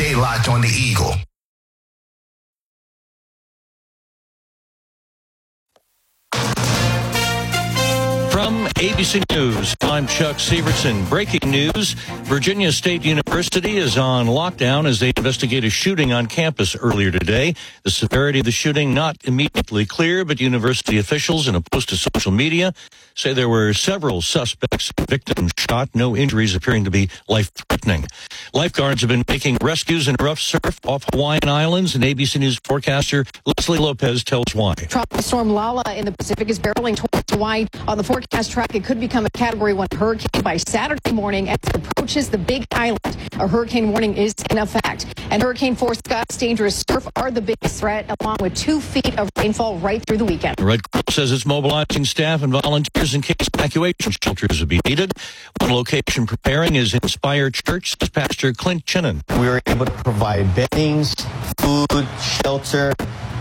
Stay locked on the Eagle. From ABC News, I'm Chuck Severson. Breaking news, Virginia State University is on lockdown as they investigate a shooting on campus earlier today. The severity of the shooting not immediately clear, but university officials in a post to social media say there were several suspects, victims shot, no injuries appearing to be life-threatening. Lifeguards have been making rescues in rough surf off Hawaiian Islands, and ABC News forecaster Leslie Lopez tells why. Tropical storm Lala in the Pacific is barreling towards Hawaii. On the forecast track, it could become a Category 1 hurricane by Saturday morning as it approaches the Big Island. A hurricane warning is in effect. And hurricane force gusts, dangerous surf are the biggest threat, along with 2 feet of rainfall right through the weekend. The Red Cross says it's mobilizing staff and volunteers in case evacuation shelters would be needed. One location preparing is Inspire Church, says Pastor Clint Chinnon. We were able to provide beddings, food, shelter,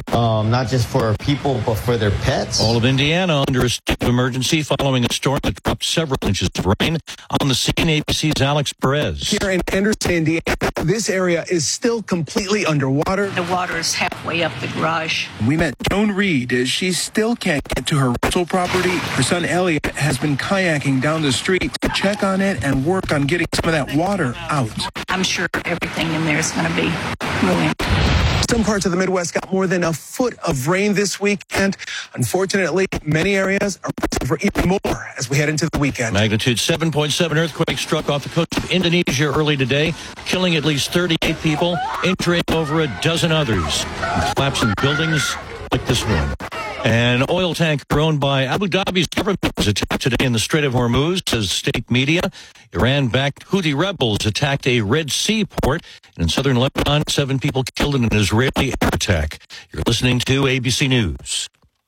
not just for people, but for their pets. All of Indiana under a state of emergency following a storm that dropped several inches of rain. On the scene, ABC's Alex Perez. Here in Anderson, Indiana, this area is still completely underwater. The water is halfway up the garage. We met Joan Reed as she still can't get to her rental property. Her son Elliot has been kayaking down the street to check on it and work on getting some of that water out. I'm sure everything in there is going to be ruined. Some parts of the Midwest got more than a foot of rain this week, and unfortunately, many areas are prepared for even more as we head into the weekend. Magnitude 7.7 earthquake struck off the coast of Indonesia early today, killing at least 38 people, injuring over a dozen others. Collapsing buildings like this one. An oil tanker owned by Abu Dhabi's government was attacked today in the Strait of Hormuz, says state media. Iran-backed Houthi rebels attacked a Red Sea port. And in southern Lebanon, 7 people killed in an Israeli air attack. You're listening to ABC News.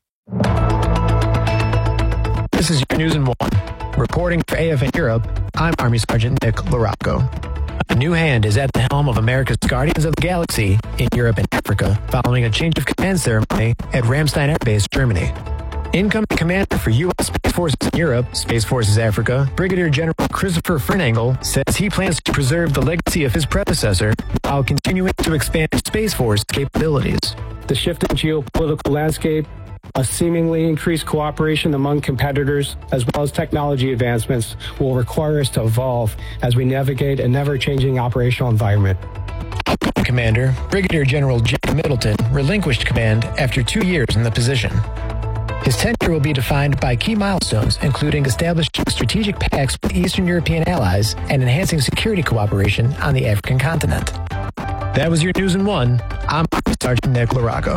This is your News in 1. Reporting for AFN Europe, I'm Army Sergeant Nick LaRocco. A new hand is at the helm of America's Guardians of the Galaxy in Europe and Africa, following a change of command ceremony at Ramstein Air Base, Germany. Incoming commander for U.S. Space Forces in Europe, Space Forces Africa, Brigadier General Christopher Fernangle, says he plans to preserve the legacy of his predecessor while continuing to expand Space Force capabilities. The shifting geopolitical landscape, a seemingly increased cooperation among competitors, as well as technology advancements, will require us to evolve as we navigate a never-changing operational environment. Commander, Brigadier General Jake Middleton, relinquished command after 2 years in the position. His tenure will be defined by key milestones, including establishing strategic pacts with Eastern European allies and enhancing security cooperation on the African continent. That was your News in 1. I'm Sergeant Nick LaRocco.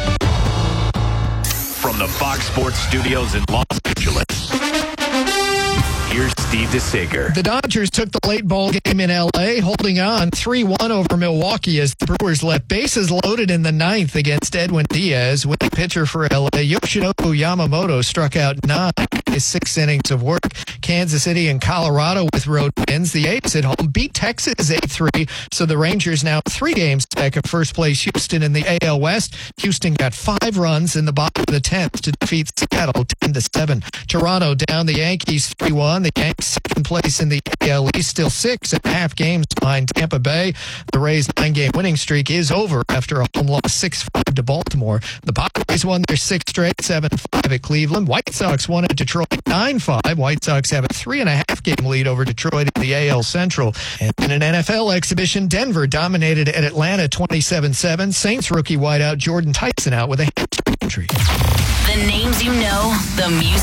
From the Fox Sports Studios in Los Angeles, here's Steve DeSager. The Dodgers took the late ball game in L.A., holding on 3-1 over Milwaukee as the Brewers left bases loaded in the 9th against Edwin Diaz. Winning pitcher for L.A., Yoshinobu Yamamoto, struck out 9 in 6 innings of work. Kansas City and Colorado with road wins. The A's at home beat Texas 8-3, so the Rangers now 3 games back in first place. Houston in the AL West. Houston got 5 runs in the bottom of the 10th to defeat Seattle 10-7. Toronto down the Yankees 3-1. The Yankees second place in the AL East, still 6.5 games behind Tampa Bay. The Rays' 9-game winning streak is over after a home loss 6-5 to Baltimore. The Padres won their 6th straight, 7-5 at Cleveland. White Sox won at Detroit 9-5. White Sox have a 3.5-game lead over Detroit in the AL Central. And in an NFL exhibition, Denver dominated at Atlanta 27-7. Saints rookie wideout Jordan Tyson out with a hamstring injury. The names you know, the music.